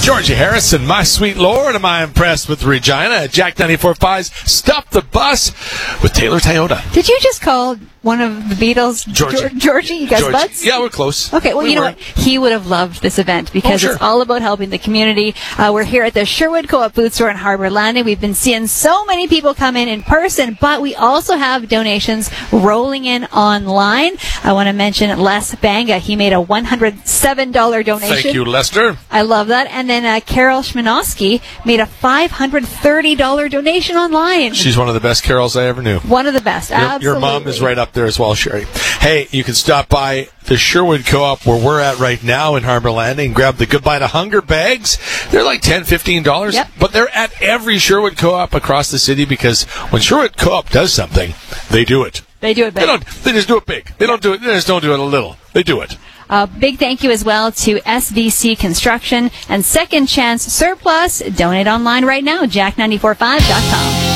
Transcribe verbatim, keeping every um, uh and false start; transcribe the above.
Georgie Harrison, my sweet Lord, am I impressed with Regina at Jack ninety-four point five's Stop the Bus with Taylor Toyota. Did you just call one of the Beatles Georgie? Geor- Georgie? You guys Georgie. buds? Yeah, we're close. Okay, well, we you know were. what? He would have loved this event because Oh, sure. it's all about helping the community. Uh, we're here at the Sherwood Co-op Food Store in Harbor Landing. We've been seeing so many people come in in person, but we also have donations rolling in online. I want to mention Les Banga. He made a one hundred seven dollars donation. Thank you, Lester. I love that. And then uh, Carol Schmanowski made a five hundred thirty dollars donation online. She's one of the best carols I ever knew. One of the best. Your, Absolutely. your mom is right up there as well, Sherry. Hey, you can stop by the Sherwood Co-op where we're at right now in Harbor Landing. Grab the Goodbye to Hunger bags. They're like ten dollars, fifteen dollars. Yep. But they're at every Sherwood Co-op across the city because when Sherwood Co-op does something, they do it. They do it big. They don't. They just do it big. They don't do it. They just don't do it a little. They do it. A big thank you as well to S V C Construction and Second Chance Surplus. Donate online right now, jack nine four five dot com.